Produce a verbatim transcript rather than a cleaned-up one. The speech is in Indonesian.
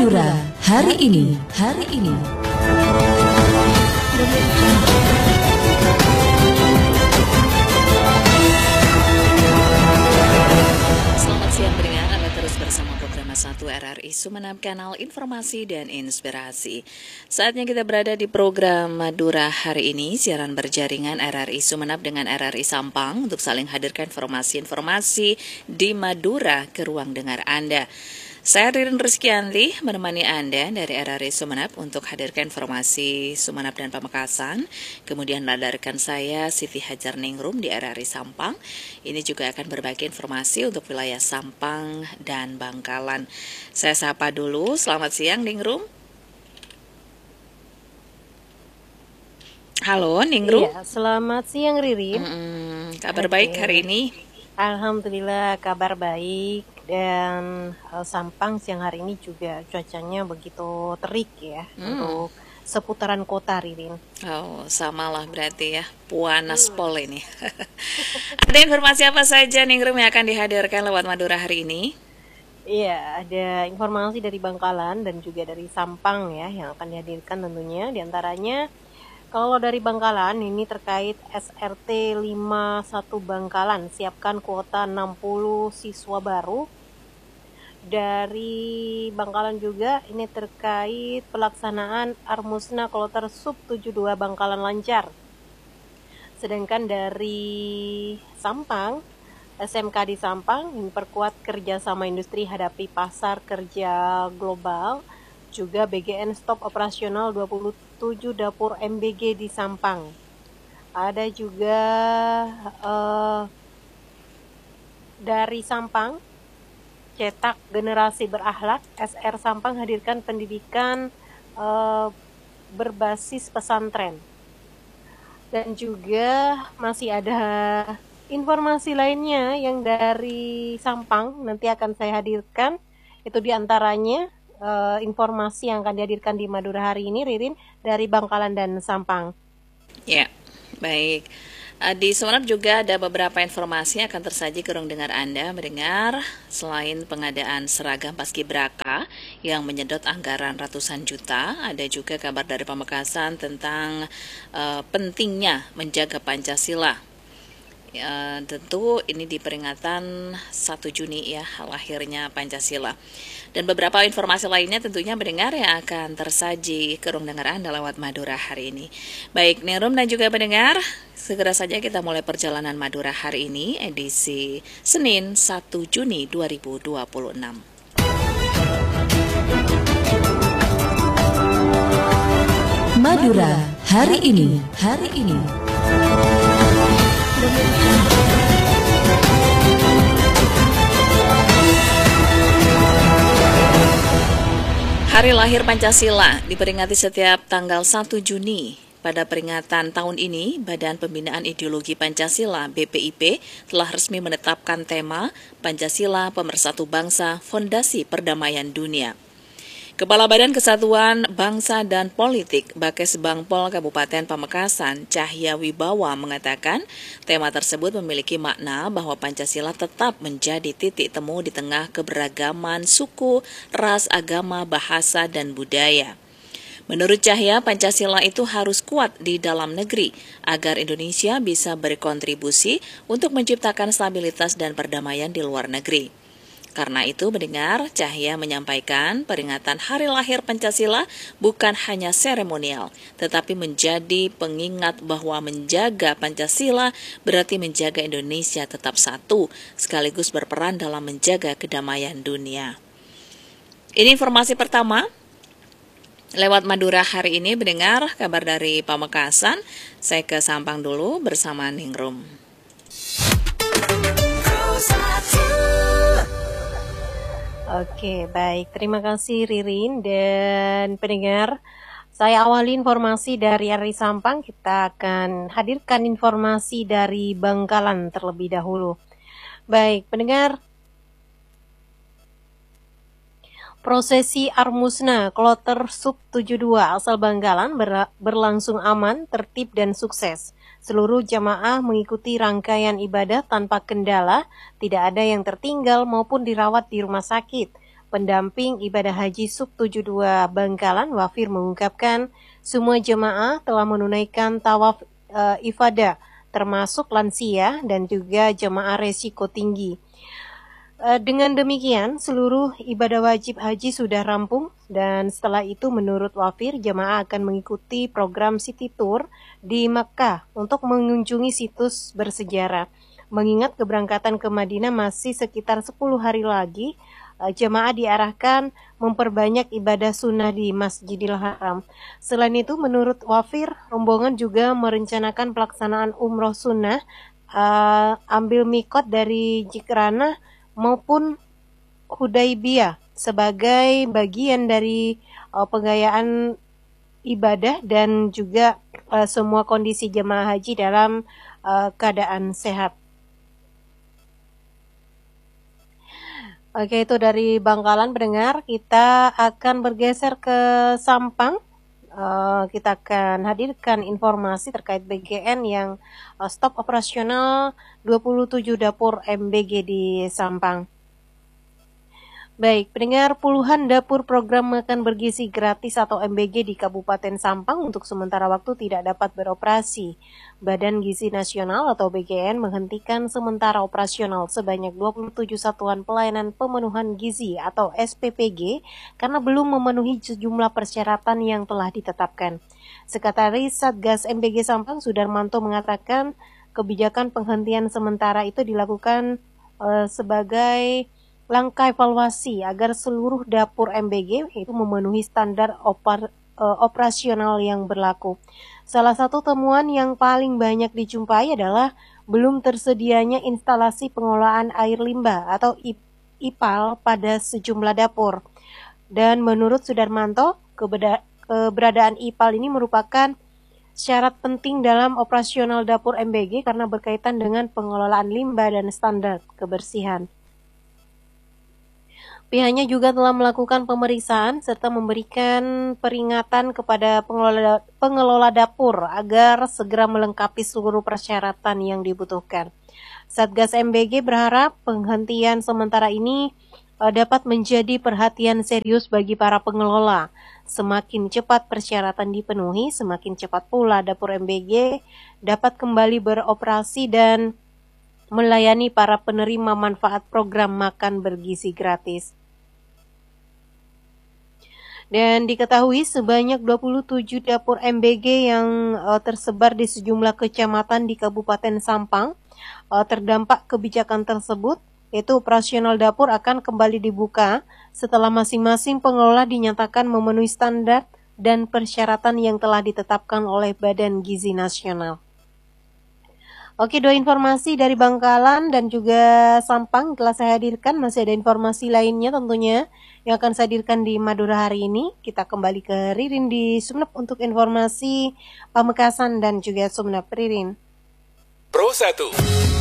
Madura hari ini, hari ini. Selamat siang pendengar, Anda terus bersama program satu R R I Sumeneb, kanal informasi dan inspirasi. Saatnya kita berada di program Madura hari ini, siaran berjaringan R R I Sumeneb dengan R R I Sampang untuk saling hadirkan informasi-informasi di Madura ke ruang dengar Anda. Saya Ririn Rizkyanti menemani Anda dari R R I Sumeneb untuk hadirkan informasi Sumeneb dan Pamekasan. Kemudian radarkan saya Siti Hajar Ningrum di R R I Sampang. Ini juga akan berbagi informasi untuk wilayah Sampang dan Bangkalan. Saya sapa dulu, selamat siang Ningrum. Halo Ningrum. Iya, selamat siang Ririn. Hmm, kabar okay. baik hari ini? Alhamdulillah kabar baik. Dan uh, Sampang siang hari ini juga cuacanya begitu terik ya hmm. untuk seputaran kota Ririn. Oh, samalah berarti ya, panas hmm. pol ini. Ada informasi apa saja Ningrum yang akan dihadirkan lewat Madura hari ini? Iya, ada informasi dari Bangkalan dan juga dari Sampang ya yang akan dihadirkan tentunya. Di antaranya kalau dari Bangkalan ini terkait S R T lima puluh satu Bangkalan, siapkan kuota enam puluh siswa baru. Dari Bangkalan juga ini terkait pelaksanaan Armusna Kloter Sub tujuh puluh dua Bangkalan lancar. Sedangkan dari Sampang, S M K di Sampang memperkuat kerjasama industri hadapi pasar kerja global. Juga B G N stop operasional dua puluh tujuh dapur M B G di Sampang. Ada juga uh, dari Sampang, cetak generasi berakhlak. S R Sampang hadirkan pendidikan uh, berbasis pesantren. Dan juga masih ada informasi lainnya yang dari Sampang nanti akan saya hadirkan. Itu diantaranya Uh, informasi yang akan dihadirkan di Madura hari ini, Ririn, dari Bangkalan dan Sampang. Ya, baik. Uh, di Sumeneb juga ada beberapa informasi yang akan tersaji ke ruang dengar Anda mendengar. Selain pengadaan seragam Paskibraka yang menyedot anggaran ratusan juta, ada juga kabar dari Pamekasan tentang uh, pentingnya menjaga Pancasila. Ya, tentu ini di peringatan satu Juni ya, lahirnya Pancasila. Dan beberapa informasi lainnya tentunya mendengar yang akan tersaji ke ruang dengar Anda lewat Madura hari ini. Baik, Ningrum dan juga pendengar, segera saja kita mulai perjalanan Madura hari ini, edisi Senin satu Juni dua ribu dua puluh enam. Madura hari ini, hari ini. Hari lahir Pancasila diperingati setiap tanggal satu Juni. Pada peringatan tahun ini, Badan Pembinaan Ideologi Pancasila B P I P telah resmi menetapkan tema Pancasila Pemersatu Bangsa, Fondasi Perdamaian Dunia. Kepala Badan Kesatuan Bangsa dan Politik Bakes Bangpol Kabupaten Pamekasan, Cahya Wibawa mengatakan tema tersebut memiliki makna bahwa Pancasila tetap menjadi titik temu di tengah keberagaman suku, ras, agama, bahasa, dan budaya. Menurut Cahya, Pancasila itu harus kuat di dalam negeri agar Indonesia bisa berkontribusi untuk menciptakan stabilitas dan perdamaian di luar negeri. Karena itu, mendengar, Cahya menyampaikan peringatan Hari Lahir Pancasila bukan hanya seremonial, tetapi menjadi pengingat bahwa menjaga Pancasila berarti menjaga Indonesia tetap satu, sekaligus berperan dalam menjaga kedamaian dunia. Ini informasi pertama. Lewat Madura hari ini, mendengar kabar dari Pamekasan. Saya ke Sampang dulu bersama Ningrum. Oke, baik. Terima kasih Ririn dan pendengar. Saya awali informasi dari R R I Sampang. Kita akan hadirkan informasi dari Bangkalan terlebih dahulu. Baik, pendengar. Prosesi Armusna Kloter Sub tujuh puluh dua asal Bangkalan berlangsung aman, tertib, dan sukses. Seluruh jamaah mengikuti rangkaian ibadah tanpa kendala, tidak ada yang tertinggal maupun dirawat di rumah sakit. Pendamping ibadah haji sub tujuh puluh dua Bangkalan, Wafir, mengungkapkan semua jemaah telah menunaikan tawaf uh, ifadah, termasuk lansia dan juga jemaah resiko tinggi. Dengan demikian, seluruh ibadah wajib haji sudah rampung dan setelah itu menurut Wafir, jemaah akan mengikuti program City Tour di Makkah untuk mengunjungi situs bersejarah. Mengingat keberangkatan ke Madinah masih sekitar sepuluh hari lagi, jemaah diarahkan memperbanyak ibadah sunnah di Masjidil Haram. Selain itu, menurut Wafir, rombongan juga merencanakan pelaksanaan umroh sunnah, uh, ambil mikot dari Jikrana maupun Hudaibiyah sebagai bagian dari uh, penggayaan ibadah dan juga uh, semua kondisi jemaah haji dalam uh, keadaan sehat. Oke, itu dari Bangkalan pendengar. Kita akan bergeser ke Sampang. Uh, kita akan hadirkan informasi terkait B G N yang uh, stop operasional dua puluh tujuh dapur M B G di Sampang. Baik, pendengar, puluhan dapur program makan bergizi gratis atau M B G di Kabupaten Sampang untuk sementara waktu tidak dapat beroperasi. Badan Gizi Nasional atau B G N menghentikan sementara operasional sebanyak dua puluh tujuh satuan pelayanan pemenuhan gizi atau S P P G karena belum memenuhi sejumlah persyaratan yang telah ditetapkan. Sekretaris Satgas M B G Sampang, Sudarmanto, mengatakan kebijakan penghentian sementara itu dilakukan uh, sebagai langkah evaluasi agar seluruh dapur M B G itu memenuhi standar opar, uh, operasional yang berlaku. Salah satu temuan yang paling banyak dijumpai adalah belum tersedianya instalasi pengelolaan air limbah atau I P A L pada sejumlah dapur. Dan menurut Sudarmanto, keberadaan I P A L ini merupakan syarat penting dalam operasional dapur M B G karena berkaitan dengan pengelolaan limbah dan standar kebersihan. Pihaknya juga telah melakukan pemeriksaan serta memberikan peringatan kepada pengelola, pengelola dapur agar segera melengkapi seluruh persyaratan yang dibutuhkan. Satgas M B G berharap penghentian sementara ini uh, dapat menjadi perhatian serius bagi para pengelola. Semakin cepat persyaratan dipenuhi, semakin cepat pula dapur M B G dapat kembali beroperasi dan melayani para penerima manfaat program makan bergizi gratis. Dan diketahui sebanyak dua puluh tujuh dapur M B G yang uh, tersebar di sejumlah kecamatan di Kabupaten Sampang uh, terdampak kebijakan tersebut, yaitu operasional dapur akan kembali dibuka setelah masing-masing pengelola dinyatakan memenuhi standar dan persyaratan yang telah ditetapkan oleh Badan Gizi Nasional. Oke, dua informasi dari Bangkalan dan juga Sampang telah saya hadirkan. Masih ada informasi lainnya tentunya yang akan saya hadirkan di Madura hari ini. Kita kembali ke Ririn di Sumeneb untuk informasi Pamekasan dan juga Sumeneb. Ririn. Pro satu.